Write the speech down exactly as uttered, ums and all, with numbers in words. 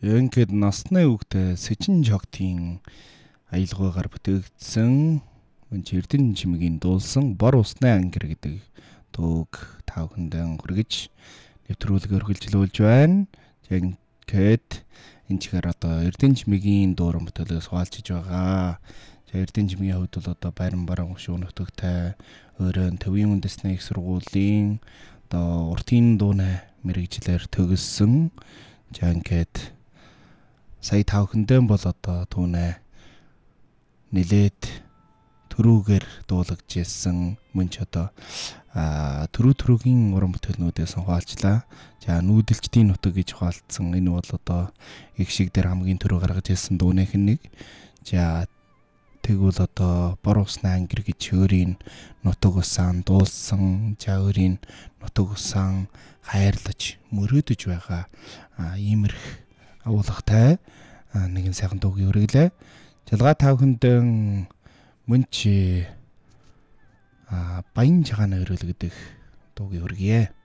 Ингээд насны үгтэй Сэжин Чогтын аялгаагаар бүтээгдсэн Мөнч Эрдэнэ чимгийн дуулсан Бор усны ангир гэдэг дууг та бүхэндээ хүргэж нэвтрүүлгээр хөлжлүүлж байна. Тэгээд энэ чихээр одоо Эрдэнэ чимгийн дууран бүтээлээс хуваалцж байгаа. За Эрдэнэ чимгийн хувьд бол одоо Байран баран гушуун нутагтай өөрөө Төвийн үндэсний их сургуулийн одоо уртын дууны мэрэгчлэр төгссөн. За ингээд сая та бүхэндээ бол одоо түүнээ нилээд төрүүгээр дуулагдж ирсэн мөн ч одоо төрүү төрүүгийн уран бүтээлнүүдээс хуваалцлаа. За нүүдэлчдийн нутаг гэж хуваалцсан. Энэ бол одоо их шиг дээр хамгийн түрүү гаргаж ирсэн дууных нэг. За тэгвэл одоо Бор усны ангир гэж өөрийн нутаг усаан дуулсан. За өөрийн нутаг усаан хайрлаж мөрөөдөж байгаа иймэрх агуулгатай нэгэн сайхан дуугийн үргэлээ. Жалгаа та бүхэндээ мөнч а баян чагааны өрөөл гэдэг дуугийн үргэе.